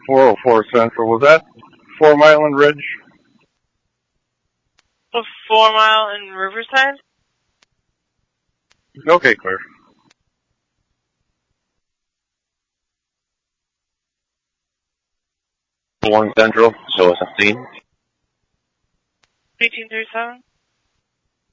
404 Central. Was that 4 Mile and Ridge? The 4 Mile in Riverside? Okay, clear. 1 Central, so 17. 1837?